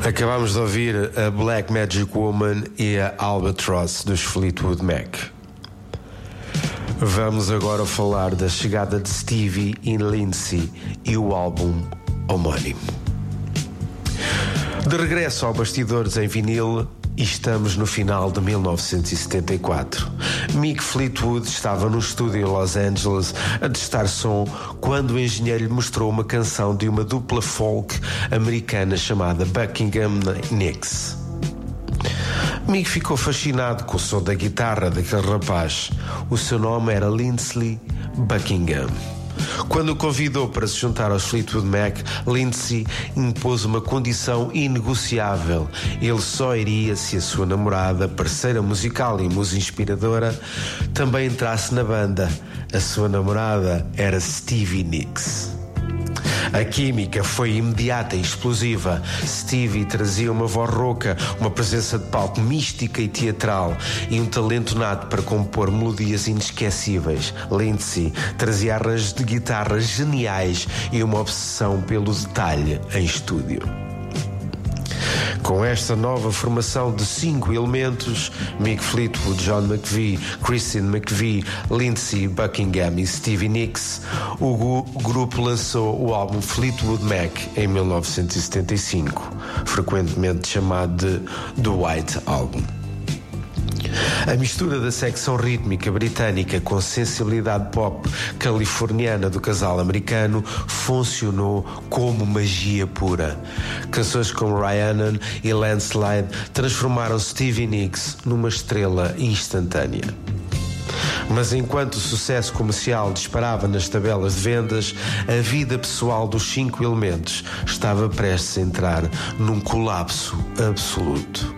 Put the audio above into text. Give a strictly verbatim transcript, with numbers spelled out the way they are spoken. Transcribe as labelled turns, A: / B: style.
A: Acabámos de ouvir a Black Magic Woman e a Albatross dos Fleetwood Mac. Vamos agora falar da chegada de Stevie e Lindsay e o álbum homónimo. De regresso ao Bastidores em vinil, e estamos no final de mil novecentos e setenta e quatro. Mick Fleetwood estava no estúdio em Los Angeles a testar som quando o engenheiro lhe mostrou uma canção de uma dupla folk americana chamada Buckingham Nicks. Mick ficou fascinado com o som da guitarra daquele rapaz. O seu nome era Lindsay Buckingham. Quando o convidou para se juntar aos Fleetwood Mac, Lindsay impôs uma condição inegociável. Ele só iria se a sua namorada, parceira musical e musa inspiradora, também entrasse na banda. A sua namorada era Stevie Nicks. A química foi imediata e explosiva. Stevie trazia uma voz rouca, uma presença de palco mística e teatral e um talento nato para compor melodias inesquecíveis. Lindsay trazia arranjos de guitarra geniais e uma obsessão pelo detalhe em estúdio. Com esta nova formação de cinco elementos, Mick Fleetwood, John McVie, Christine McVie, Lindsay Buckingham e Stevie Nicks, o grupo lançou o álbum Fleetwood Mac em mil novecentos e setenta e cinco, frequentemente chamado de The White Album. A mistura da secção rítmica britânica com sensibilidade pop californiana do casal americano funcionou como magia pura. Canções como Rhiannon e Landslide transformaram Stevie Nicks numa estrela instantânea. Mas enquanto o sucesso comercial disparava nas tabelas de vendas, a vida pessoal dos cinco elementos estava prestes a entrar num colapso absoluto.